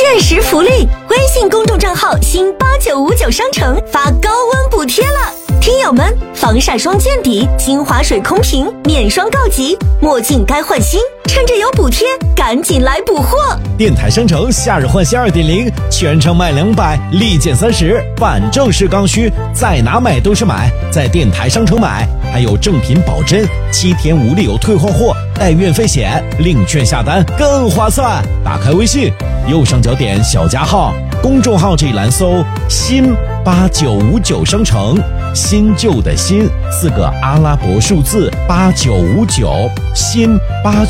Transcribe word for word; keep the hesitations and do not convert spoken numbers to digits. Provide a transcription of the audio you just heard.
限时福利，微信公众账号新八九五九商城发高温补贴了。听友们，防晒霜见底，精华水空瓶免霜告急，墨镜该换新，趁着有补贴，赶紧来补货！ 电台商城夏日换新 二点零， 全场买两百，立减三十，反正是刚需，在哪买都是买，在电台商城买，还有正品保真，七天无理由退换货，带运费险，领券下单更划算。打开微信，右上角点小加号，公众号这一栏搜新八九五九商城，新旧的新四个阿拉伯数字八九五九，新八